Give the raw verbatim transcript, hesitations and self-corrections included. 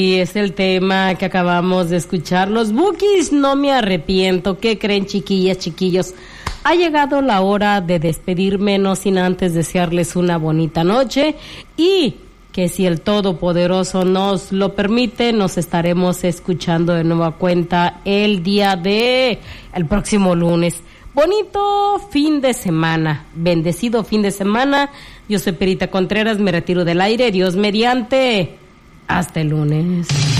Y es el tema que acabamos de escuchar. Los Bukis, No Me Arrepiento. ¿Qué creen, chiquillas, chiquillos? Ha llegado la hora de despedirme, no sin antes desearles una bonita noche y que si el Todopoderoso nos lo permite, nos estaremos escuchando de nueva cuenta el día de el próximo lunes. Bonito fin de semana, bendecido fin de semana. Yo soy Perita Contreras, me retiro del aire. Dios mediante. Hasta el lunes.